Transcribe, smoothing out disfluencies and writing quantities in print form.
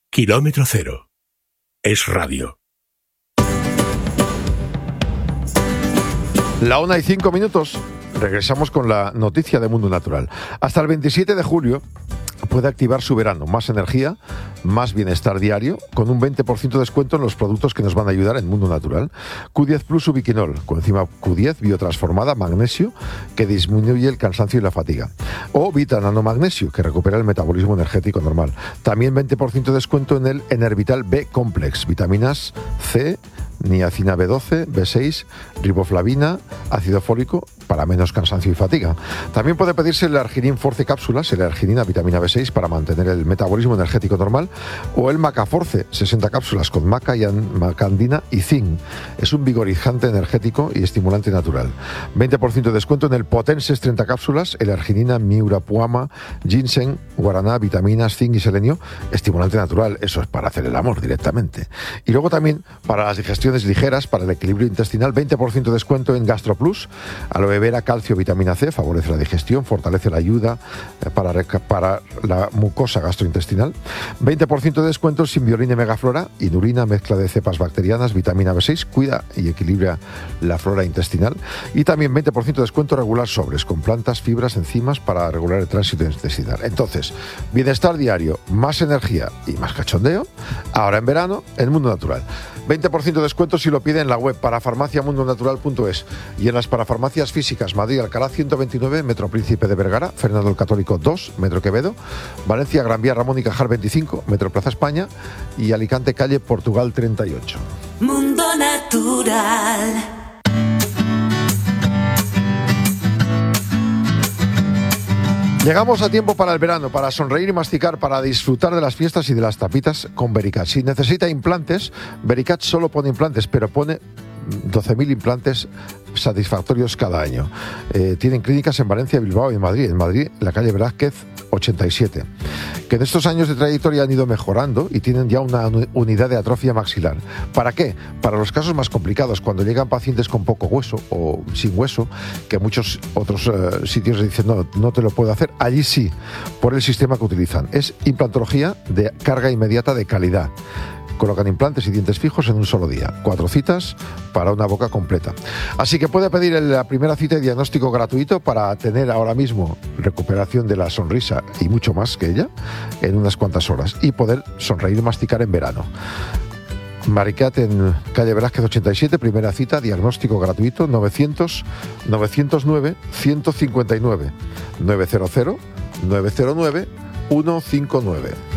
Kilómetro Cero. Es radio. La 1:05. Regresamos con la noticia de Mundo Natural. Hasta el 27 de julio puede activar su verano. Más energía, más bienestar diario, con un 20% de descuento en los productos que nos van a ayudar en Mundo Natural. Q10 Plus Ubiquinol, coenzima Q10 biotransformada, magnesio, que disminuye el cansancio y la fatiga. O Vita Nanomagnesio, que recupera el metabolismo energético normal. También 20% de descuento en el Enervital B Complex, vitaminas C, niacina B12, B6, riboflavina, ácido fólico, para menos cansancio y fatiga. También puede pedirse el Arginin Force cápsulas, el Arginina vitamina B6 para mantener el metabolismo energético normal, o el Macaforce 60 cápsulas con maca y macandina y zinc. Es un vigorizante energético y estimulante natural. 20% de descuento en el Potenses 30 cápsulas, el Arginina miurapuama, ginseng, guaraná, vitaminas, zinc y selenio, estimulante natural. Eso es para hacer el amor directamente. Y luego también para las digestiones ligeras, para el equilibrio intestinal, 20% de descuento en GastroPlus, aloe vera, calcio, vitamina C, favorece la digestión, fortalece la ayuda para la mucosa gastrointestinal. 20% de descuento en Symbiorine Megaflora, inulina, mezcla de cepas bacterianas, vitamina B6, cuida y equilibra la flora intestinal. Y también 20% de descuento regular sobres, con plantas, fibras, enzimas para regular el tránsito intestinal. Entonces, bienestar diario, más energía y más cachondeo, ahora en verano, en Mundo Natural. 20% de descuento si lo pide en la web parafarmaciamundonatural.es y en las parafarmacias físicas Madrid Alcalá 129, Metro Príncipe de Vergara, Fernando el Católico 2, Metro Quevedo, Valencia Gran Vía Ramón y Cajal 25, Metro Plaza España y Alicante calle Portugal 38. Mundo Natural. Llegamos a tiempo para el verano, para sonreír y masticar, para disfrutar de las fiestas y de las tapitas con Vericat. Si necesita implantes, Vericat solo pone implantes, pero pone 12.000 implantes satisfactorios cada año. Tienen clínicas en Valencia, Bilbao y en Madrid. En Madrid, la calle Velázquez 87. Que en estos años de trayectoria han ido mejorando y tienen ya una unidad de atrofia maxilar. ¿Para qué? Para los casos más complicados, cuando llegan pacientes con poco hueso o sin hueso, que muchos otros sitios dicen no te lo puedo hacer. Allí sí, por el sistema que utilizan. Es implantología de carga inmediata de calidad. Colocan implantes y dientes fijos en un solo día. 4 citas para una boca completa. Así que puede pedir la primera cita de diagnóstico gratuito para tener ahora mismo recuperación de la sonrisa y mucho más que ella en unas cuantas horas y poder sonreír y masticar en verano. Vericat en calle Velázquez 87, primera cita, diagnóstico gratuito, 900-909-159, 900-909-159.